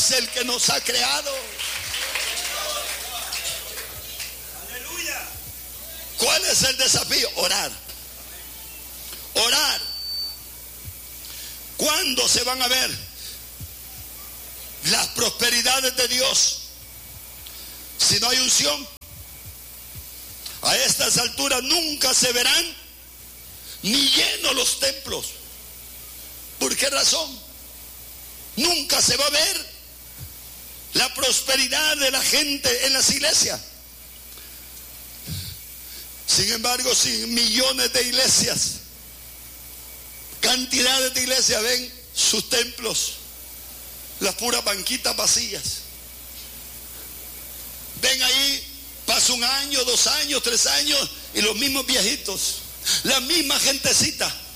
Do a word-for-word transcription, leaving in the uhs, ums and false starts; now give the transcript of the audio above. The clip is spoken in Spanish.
es el que nos ha creado. ¿Cuál es el desafío? Orar. Orar. ¿Cuándo se van a ver las prosperidades de Dios? Si no hay unción. A estas alturas nunca se verán ni llenos los templos. ¿Por qué razón? Nunca se va a ver la prosperidad de la gente en las iglesias. Sin embargo, si millones de iglesias, cantidades de iglesias ven sus templos, las puras banquitas vacías. Ven ahí, pasa un año, dos años, tres años, y los mismos viejitos, la misma gentecita.